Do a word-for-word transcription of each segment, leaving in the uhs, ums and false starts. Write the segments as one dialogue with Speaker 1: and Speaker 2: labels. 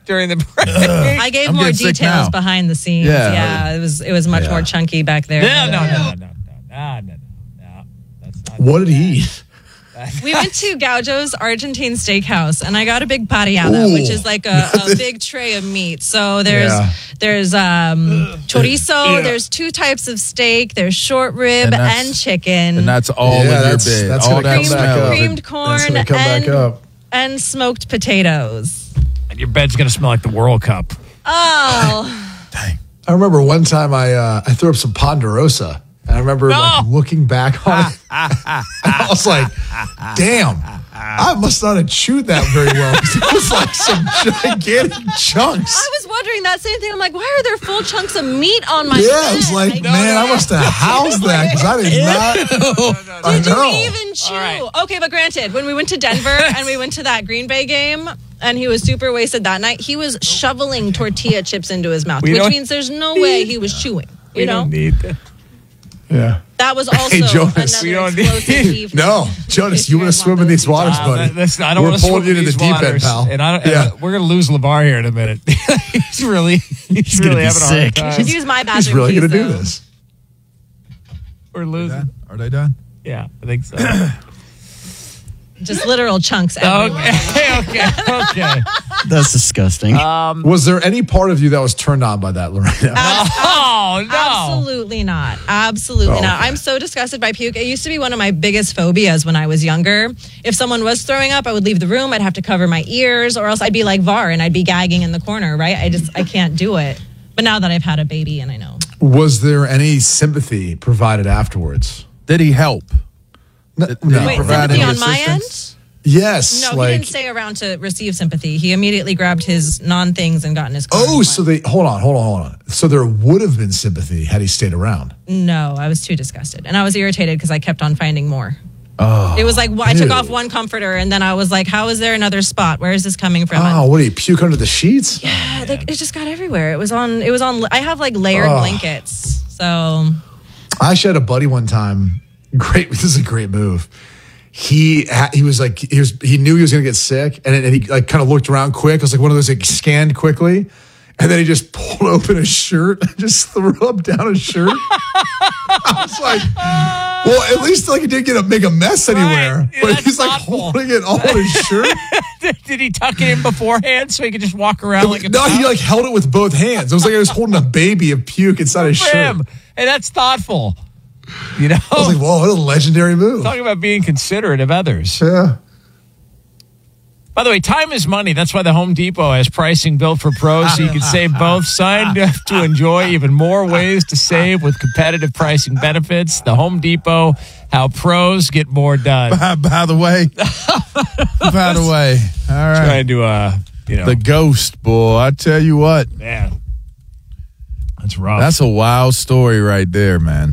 Speaker 1: during the break.
Speaker 2: I gave
Speaker 3: I'm
Speaker 2: more
Speaker 3: getting sick
Speaker 2: details
Speaker 3: now.
Speaker 2: behind the scenes.
Speaker 3: Yeah.
Speaker 2: Yeah, it was it was much
Speaker 4: Yeah.
Speaker 2: more chunky back there.
Speaker 1: No, no, no, no, no, no, no, no, no. That's not
Speaker 4: What did he eat?
Speaker 2: We went to Gaucho's Argentine Steakhouse, and I got a big parrillada,
Speaker 4: Ooh.
Speaker 2: which is like a, a big tray of meat. So there's
Speaker 4: Yeah.
Speaker 2: there's um, chorizo,
Speaker 4: Yeah.
Speaker 2: there's two types of steak, there's short rib
Speaker 3: And
Speaker 2: and,
Speaker 3: that's-
Speaker 2: chicken,
Speaker 3: And that's all
Speaker 4: Yeah,
Speaker 3: in your
Speaker 4: that's-
Speaker 3: bed.
Speaker 4: that's
Speaker 3: all
Speaker 4: gonna
Speaker 3: that
Speaker 4: come
Speaker 2: creamed,
Speaker 4: back
Speaker 3: smell.
Speaker 4: up.
Speaker 2: creamed corn,
Speaker 4: That's gonna come
Speaker 2: and,
Speaker 4: back up.
Speaker 2: and smoked potatoes.
Speaker 1: And your bed's going to smell like the World Cup.
Speaker 2: Oh,
Speaker 3: Dang.
Speaker 4: I remember one time I uh, I threw up some Ponderosa. And I remember like
Speaker 1: No.
Speaker 4: looking back on it. I was like, damn, I must not have chewed that very well. It was like some gigantic chunks.
Speaker 2: I was wondering that same thing. I'm like, why are there full chunks of meat on my
Speaker 4: Yeah,
Speaker 2: bed?
Speaker 4: it was like,
Speaker 2: I
Speaker 4: man, I must have housed that because I did not. I
Speaker 2: Did
Speaker 4: know.
Speaker 2: you even chew?
Speaker 1: right.
Speaker 2: Okay, but granted, when we went to Denver and we went to that Green Bay game and he was super wasted that night, he was shoveling tortilla chips into his mouth,
Speaker 1: We
Speaker 2: which
Speaker 1: don't
Speaker 2: means there's no way he was chewing. You
Speaker 1: We
Speaker 2: know?
Speaker 1: don't need that.
Speaker 4: Yeah.
Speaker 2: That was also
Speaker 4: Hey, Jonas.
Speaker 1: We
Speaker 2: another
Speaker 1: don't need-
Speaker 2: explosive evening.
Speaker 4: No, Jonas,
Speaker 2: If
Speaker 4: you
Speaker 2: you
Speaker 4: want to
Speaker 2: guys
Speaker 4: swim
Speaker 2: want
Speaker 4: in these
Speaker 2: those
Speaker 4: waters,
Speaker 1: Uh,
Speaker 4: buddy?
Speaker 1: listen, I don't
Speaker 4: We're
Speaker 1: want to
Speaker 4: pulling
Speaker 1: swim
Speaker 4: you
Speaker 1: in
Speaker 4: to the
Speaker 1: these
Speaker 4: deep
Speaker 1: waters.
Speaker 4: end, pal.
Speaker 1: And I don't,
Speaker 4: Yeah.
Speaker 1: uh, we're going to lose LeVar here in a minute. he's really, he's,
Speaker 5: He's gonna
Speaker 1: really
Speaker 5: be
Speaker 1: having
Speaker 5: sick.
Speaker 1: a hard
Speaker 2: Should
Speaker 1: time.
Speaker 2: use my bathroom.
Speaker 4: He's really
Speaker 2: keys,
Speaker 4: going to do
Speaker 2: though.
Speaker 4: this.
Speaker 1: We're losing.
Speaker 3: Are they done?
Speaker 1: Yeah, I think so.
Speaker 2: Just literal chunks everywhere.
Speaker 1: okay, okay, okay.
Speaker 5: That's disgusting.
Speaker 4: Was there any part of you that was turned on by that, Lorena?
Speaker 1: Oh, no.
Speaker 2: Absolutely not. Absolutely
Speaker 4: Oh,
Speaker 2: not.
Speaker 4: okay.
Speaker 2: I'm so disgusted by puke. It used to be one of my biggest phobias when I was younger. If someone was throwing up, I would leave the room. I'd have to cover my ears, or else I'd be like Var and I'd be gagging in the corner, right? I just, I can't do it. But now that I've had a baby and I know.
Speaker 4: Was there any sympathy provided afterwards?
Speaker 3: Did he help?
Speaker 4: No.
Speaker 3: Did
Speaker 4: no.
Speaker 3: he
Speaker 2: Wait,
Speaker 3: provide
Speaker 2: sympathy
Speaker 3: any
Speaker 2: on my end?
Speaker 3: assistance?
Speaker 4: Yes.
Speaker 2: No,
Speaker 4: like,
Speaker 2: he didn't stay around to receive sympathy. He immediately grabbed his non-things and got in his car.
Speaker 4: oh,
Speaker 2: and
Speaker 4: so
Speaker 2: went.
Speaker 4: they, hold on, hold on, hold on. So there would have been sympathy had he stayed around.
Speaker 2: No, I was too disgusted. And I was irritated because I kept on finding more.
Speaker 4: Oh.
Speaker 2: It was like, well, I took
Speaker 4: ew.
Speaker 2: off one comforter and then I was like, how is there another spot? Where is this coming from?
Speaker 4: Oh, what did he puke under the sheets?
Speaker 2: Yeah, like, it just got everywhere. It was on, it was on, I have like layered
Speaker 4: Oh.
Speaker 2: blankets. So,
Speaker 4: I actually had a buddy one time. Great, this is a great move. He ha- he was like he was he knew he was gonna get sick, and, and he like kind of looked around quick. It was like one of those like scanned quickly, and then he just pulled open his shirt and just threw up down his shirt. I was like, well, at least like he didn't get a make a mess anywhere,
Speaker 1: Right. Yeah,
Speaker 4: but
Speaker 1: that's
Speaker 4: he's like
Speaker 1: thoughtful.
Speaker 4: holding it all on his shirt.
Speaker 1: Did he tuck it in beforehand so he could just walk around like a
Speaker 4: No, he like held it with both hands. It was like I was holding a baby of puke inside his shirt.
Speaker 1: him? Hey, that's thoughtful. You know?
Speaker 4: I was like, whoa, what a legendary move.
Speaker 1: Talking about being considerate of others.
Speaker 4: Yeah.
Speaker 1: By the way, time is money. That's why the Home Depot has pricing built for pros, so you can save both. Signed up to enjoy even more ways to save with competitive pricing benefits. The Home Depot, how pros get more done.
Speaker 3: By, by the way, by the way, all right.
Speaker 1: Trying to, uh, you know,
Speaker 3: The ghost, boy. I tell you what,
Speaker 1: man, that's rough.
Speaker 3: that's a wild story right there, man.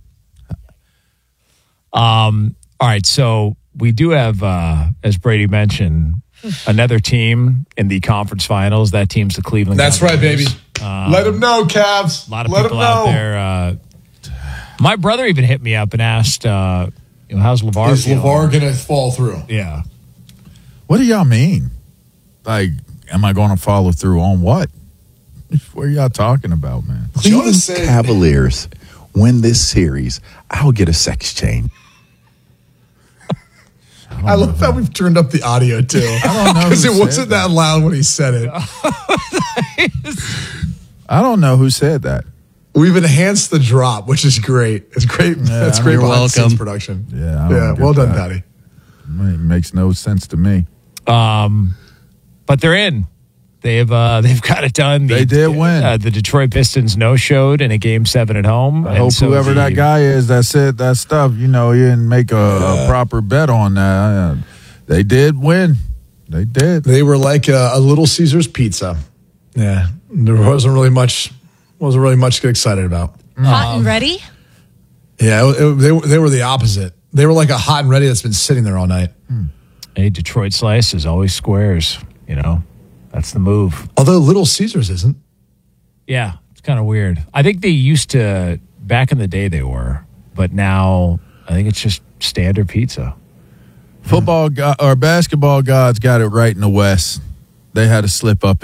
Speaker 1: Um. All right, so we do have, uh, as Brady mentioned, another team in the conference finals. That team's the Cleveland
Speaker 4: That's right,
Speaker 1: Cavaliers.
Speaker 4: baby. Let him know, Cavs.
Speaker 1: A lot of
Speaker 4: Let
Speaker 1: people
Speaker 4: him
Speaker 1: out
Speaker 4: know.
Speaker 1: there. Uh, my brother even hit me up and asked, uh, you know, how's LeVar
Speaker 4: Is
Speaker 1: feeling?
Speaker 4: LeVar going to fall through?
Speaker 1: Yeah.
Speaker 3: What do y'all mean? Like, am I going to follow through on what? What are y'all talking about, man?
Speaker 6: Cleveland
Speaker 4: Jonas said-
Speaker 6: Cavaliers win this series, I'll get a sex change.
Speaker 4: I love how we've turned up the audio, too.
Speaker 3: I don't know
Speaker 4: Because
Speaker 3: who
Speaker 4: it
Speaker 3: said
Speaker 4: wasn't that loud when he said it.
Speaker 3: I don't know who said that.
Speaker 4: We've enhanced the drop, which is great. It's great. That's
Speaker 3: I
Speaker 4: great
Speaker 3: mean,
Speaker 4: behind the scenes
Speaker 5: welcome.
Speaker 4: production.
Speaker 3: Yeah, I don't
Speaker 4: Yeah,
Speaker 3: get
Speaker 4: well done,
Speaker 3: that.
Speaker 4: Patty.
Speaker 3: It makes no sense to me.
Speaker 1: Um, but they're in. They've uh, they've got it done. The,
Speaker 3: They did win.
Speaker 1: Uh, the Detroit Pistons no showed in a game seven at home.
Speaker 3: I hope whoever that guy is that said that stuff, you know, he didn't make a, a proper bet on that. Uh, They did win. They did.
Speaker 4: They were like a, a Little Caesars pizza. Yeah, there wasn't really much. Wasn't really much to get excited about.
Speaker 2: hot and ready.
Speaker 4: Yeah, it, it- they were- they were the opposite. They were like a hot and ready that's been sitting there all night.
Speaker 1: A Detroit slice is always squares. You know, that's the move.
Speaker 4: Although Little Caesars isn't.
Speaker 1: Yeah, it's kind of weird. I think they used to back in the day they were, but now I think it's just standard pizza.
Speaker 3: Football go- or basketball gods got it right in the West. They had to slip up